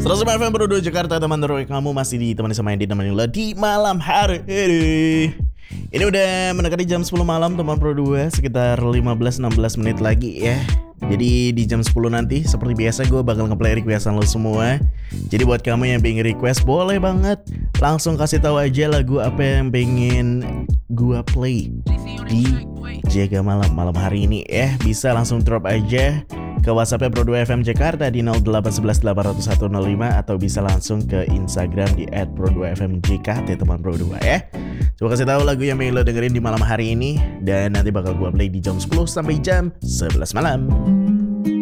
105 FM Pro 2 Jakarta, teman teman kamu masih ditemani sama Edi, teman lo di malam hari ini. Ini udah mendekati jam 10 malam teman Pro 2, sekitar 15-16 menit lagi ya. Jadi di jam 10 nanti seperti biasa gue bakal ngeplay requestan lo semua. Jadi buat kamu yang pengen request boleh banget langsung kasih tahu aja lagu apa yang pengen gue play di Jaga Malam hari ini ya. Bisa langsung drop aja ke WhatsApp Pro 2 FM Jakarta di 0811800105 atau bisa langsung ke Instagram di @pro2fmjkt teman Pro 2 ya. Coba kasih tahu lagu yang pengen lo dengerin di malam hari ini dan nanti bakal gue play di jam 10 sampai jam 11 malam.